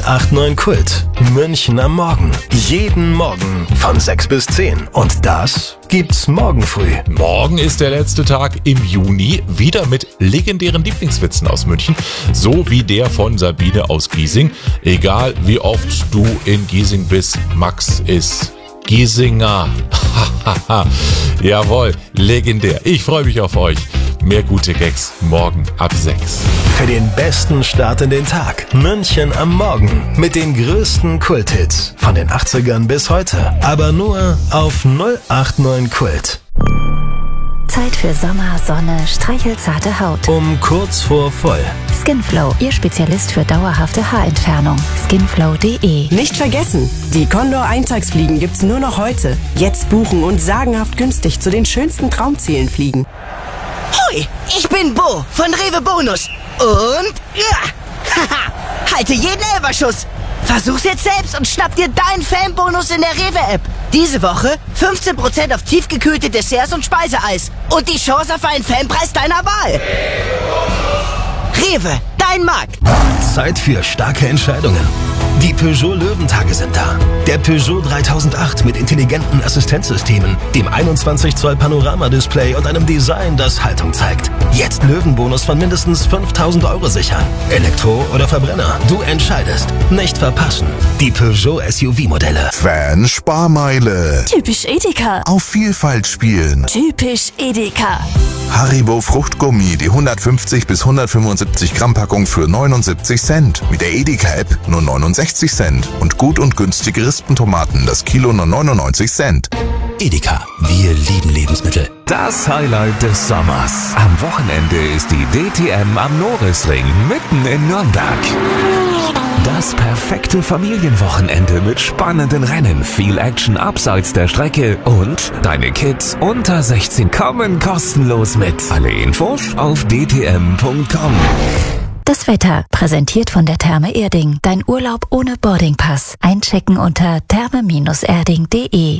089 Kult. München am Morgen. Jeden Morgen von 6 bis 10. Und das gibt's morgen früh. Morgen ist der letzte Tag im Juni, wieder mit legendären Lieblingswitzen aus München, so wie der von Sabine aus Giesing. Egal wie oft du in Giesing bist, Max ist Giesinger. Jawohl, legendär. Ich freue mich auf euch. Mehr gute Gags morgen ab 6. Für den besten Start in den Tag. München am Morgen. Mit den größten Kulthits von den 80ern bis heute. Aber nur auf 089 Kult. Zeit für Sommer, Sonne, streichelzarte Haut. Um kurz vor voll. Skinflow, Ihr Spezialist für dauerhafte Haarentfernung. Skinflow.de. Nicht vergessen, die Condor Eintagsfliegen gibt's nur noch heute. Jetzt buchen und sagenhaft günstig zu den schönsten Traumzielen fliegen. Hoi, ich bin Bo von Rewe Bonus. Und ja, haha, halte jeden Elferschuss. Versuch's jetzt selbst und schnapp dir deinen Fanbonus in der Rewe-App. Diese Woche 15% auf tiefgekühlte Desserts und Speiseeis. Und die Chance auf einen Fanpreis deiner Wahl. Rewe, dein Markt. Zeit für starke Entscheidungen. Die Peugeot Löwentage sind da. Der Peugeot 3008 mit intelligenten Assistenzsystemen, dem 21 Zoll Panoramadisplay und einem Design, das Haltung zeigt. Jetzt Löwenbonus von mindestens 5.000 € sichern. Elektro oder Verbrenner, du entscheidest. Nicht verpassen. Die Peugeot SUV-Modelle. Fan-Sparmeile. Typisch Edeka. Auf Vielfalt spielen. Typisch Edeka. Haribo Fruchtgummi, die 150 bis 175 Gramm Packung für 79 Cent. Mit der Edeka-App nur 69 Cent. Und gut und günstige Rispentomaten, das Kilo nur 99 Cent. Edeka, wir lieben Lebensmittel. Das Highlight des Sommers. Am Wochenende ist die DTM am Norisring, mitten in Nürnberg. Das perfekte Familienwochenende mit spannenden Rennen, viel Action abseits der Strecke und deine Kids unter 16 kommen kostenlos mit. Alle Infos auf dtm.com. Das Wetter, präsentiert von der Therme Erding. Dein Urlaub ohne Boardingpass. Einchecken unter therme-erding.de.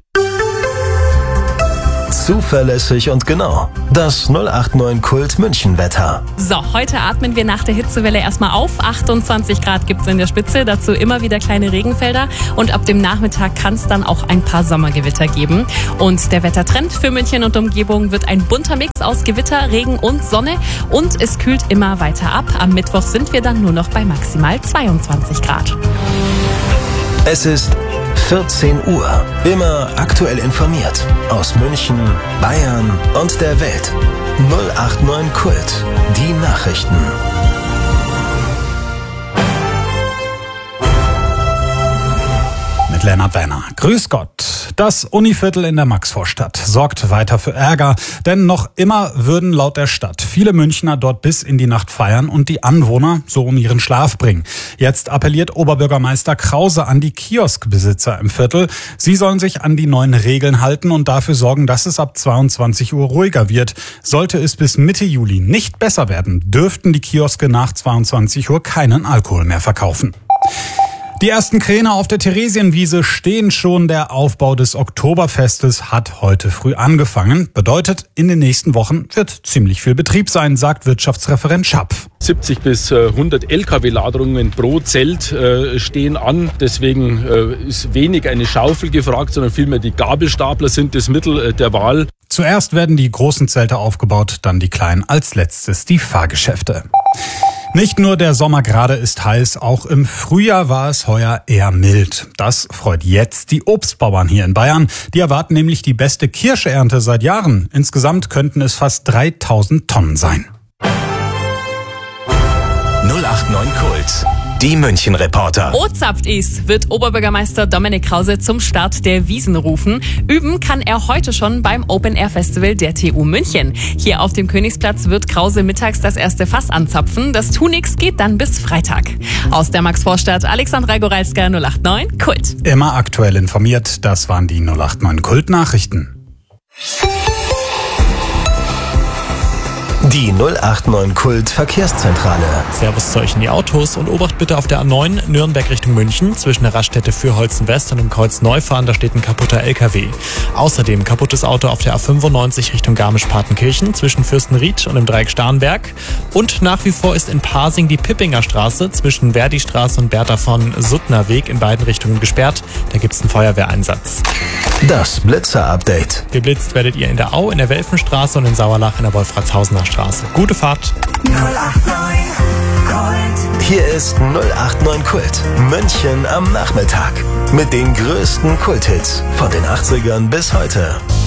Zuverlässig und genau. Das 089 Kult München Wetter. So, heute atmen wir nach der Hitzewelle erstmal auf. 28 Grad gibt's in der Spitze, dazu immer wieder kleine Regenfelder. Und ab dem Nachmittag kann es dann auch ein paar Sommergewitter geben. Und der Wettertrend für München und Umgebung wird ein bunter Mix aus Gewitter, Regen und Sonne. Und es kühlt immer weiter ab. Am Mittwoch sind wir dann nur noch bei maximal 22 Grad. Es ist 14 Uhr. Immer aktuell informiert. Aus München, Bayern und der Welt. 089 Kult. Die Nachrichten. Mit Lennart Werner. Grüß Gott. Das Univiertel in der Maxvorstadt sorgt weiter für Ärger, denn noch immer würden laut der Stadt viele Münchner dort bis in die Nacht feiern und die Anwohner so um ihren Schlaf bringen. Jetzt appelliert Oberbürgermeister Krause an die Kioskbesitzer im Viertel. Sie sollen sich an die neuen Regeln halten und dafür sorgen, dass es ab 22 Uhr ruhiger wird. Sollte es bis Mitte Juli nicht besser werden, dürften die Kioske nach 22 Uhr keinen Alkohol mehr verkaufen. Die ersten Kräne auf der Theresienwiese stehen schon. Der Aufbau des Oktoberfestes hat heute früh angefangen. Bedeutet, in den nächsten Wochen wird ziemlich viel Betrieb sein, sagt Wirtschaftsreferent Schapf. 70 bis 100 Lkw-Ladungen pro Zelt stehen an. Deswegen ist wenig eine Schaufel gefragt, sondern vielmehr die Gabelstapler sind das Mittel der Wahl. Zuerst werden die großen Zelte aufgebaut, dann die kleinen, als letztes die Fahrgeschäfte. Nicht nur der Sommer gerade ist heiß, auch im Frühjahr war es heuer eher mild. Das freut jetzt die Obstbauern hier in Bayern. Die erwarten nämlich die beste Kirschernte seit Jahren. Insgesamt könnten es fast 3000 Tonnen sein. 089 Kult. Die München-Reporter. Ozapft ist, wird Oberbürgermeister Dominik Krause zum Start der Wiesn rufen. Üben kann er heute schon beim Open-Air-Festival der TU München. Hier auf dem Königsplatz wird Krause mittags das erste Fass anzapfen. Das Tu-Nix geht dann bis Freitag. Aus der Maxvorstadt, Alexandra Goralska, 089 Kult. Immer aktuell informiert, das waren die 089 Kult-Nachrichten. Die 089 Kult Verkehrszentrale. Servus zu euch in die Autos und Obacht bitte auf der A9 Nürnberg Richtung München zwischen der Raststätte Fürholzen West und dem Kreuz Neufahren, da steht ein kaputter LKW. Außerdem kaputtes Auto auf der A95 Richtung Garmisch-Partenkirchen zwischen Fürstenried und dem Dreieck Starnberg. Und nach wie vor ist in Pasing die Pippinger Straße zwischen Verdi-Straße und Bertha von Suttner Weg in beiden Richtungen gesperrt. Da gibt's einen Feuerwehreinsatz. Das Blitzer-Update. Geblitzt werdet ihr in der Au, in der Welfenstraße und in Sauerlach in der Wolfratshausener Straße. Gute Fahrt. 089 Kult. Hier ist 089 Kult. München am Nachmittag. Mit den größten Kulthits von den 80ern bis heute.